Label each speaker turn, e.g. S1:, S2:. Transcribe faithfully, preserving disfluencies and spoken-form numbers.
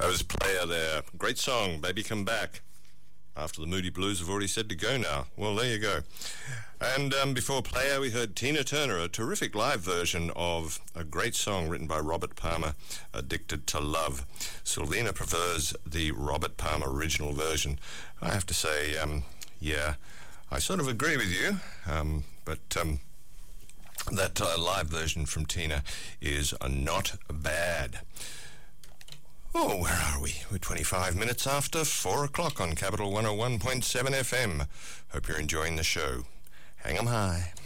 S1: was Player there. Great song, Baby Come Back. After the Moody Blues have already said to go now. Well, there you go. And um, before Player, we heard Tina Turner, a terrific live version of a great song written by Robert Palmer, Addicted to Love. Sylvina prefers the Robert Palmer original version. I have to say, um, yeah, I sort of agree with you, um, but um, that uh, live version from Tina is uh, not bad. Oh, where are we? We're twenty-five minutes after four o'clock on Capital one oh one point seven F M. Hope you're enjoying the show. Hang 'em high.